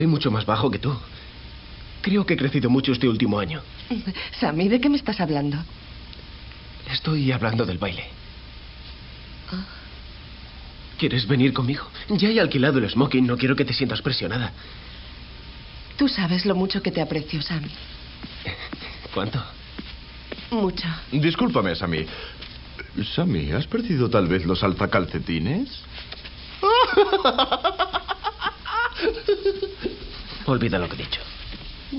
Soy mucho más bajo que tú. Creo que he crecido mucho este último año. Sammy, ¿de qué me estás hablando? Estoy hablando del baile. ¿Quieres venir conmigo? Ya he alquilado el smoking, no quiero que te sientas presionada. Tú sabes lo mucho que te aprecio, Sammy. ¿Cuánto? Mucho. Discúlpame, Sammy. Sammy, ¿has perdido tal vez los alzacalcetines? Olvida lo que he dicho.